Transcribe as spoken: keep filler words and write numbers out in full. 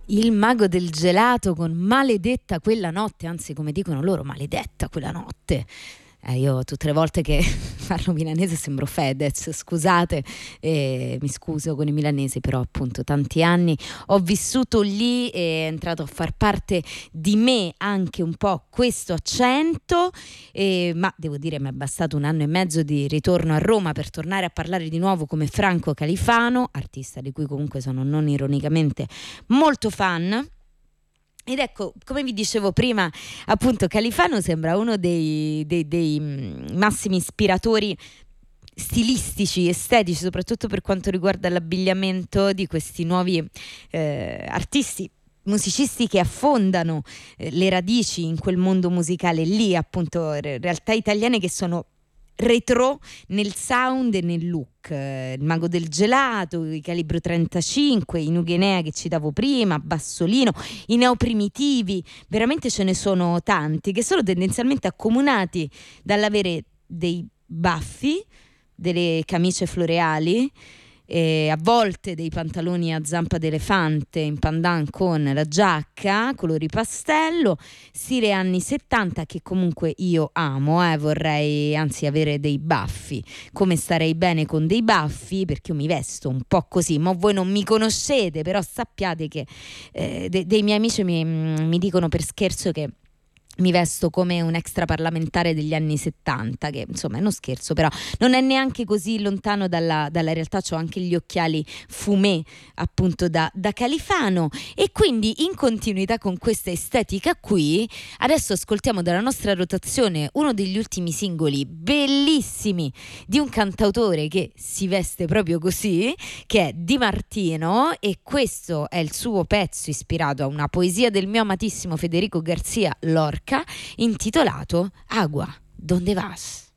Il mago del gelato con Maledetta quella notte, anzi come dicono loro, maledetta quella notte. Eh, io tutte le volte che parlo milanese sembro Fedez, scusate, eh, mi scuso con i milanesi, però appunto tanti anni ho vissuto lì, è entrato a far parte di me anche un po' questo accento, eh, ma devo dire mi è bastato un anno e mezzo di ritorno a Roma per tornare a parlare di nuovo come Franco Califano, artista di cui comunque sono non ironicamente molto fan. Ed ecco, come vi dicevo prima, appunto Califano sembra uno dei, dei, dei massimi ispiratori stilistici, estetici, soprattutto per quanto riguarda l'abbigliamento di questi nuovi eh, artisti, musicisti che affondano eh, le radici in quel mondo musicale lì, appunto re- realtà italiane che sono retro nel sound e nel look. Il Mago del Gelato, i Calibro trentacinque, i Nugenea che citavo prima, Bassolino, i Neoprimitivi, veramente ce ne sono tanti che sono tendenzialmente accomunati dall'avere dei baffi, delle camicie floreali, e a volte dei pantaloni a zampa d'elefante in pandan con la giacca colori pastello, stile anni settanta che comunque io amo, eh, vorrei anzi avere dei baffi, come starei bene con dei baffi perché io mi vesto un po' così, ma voi non mi conoscete, però sappiate che eh, de- dei miei amici mi, mi dicono per scherzo che mi vesto come un extra parlamentare degli anni settanta, che insomma è uno scherzo, però non è neanche così lontano dalla, dalla realtà. C'ho anche gli occhiali fumé appunto da, da Califano, e quindi in continuità con questa estetica qui adesso ascoltiamo dalla nostra rotazione uno degli ultimi singoli bellissimi di un cantautore che si veste proprio così, che è Di Martino, e questo è il suo pezzo ispirato a una poesia del mio amatissimo Federico Garcia Lorca, intitolato Agua, ¿dónde vas?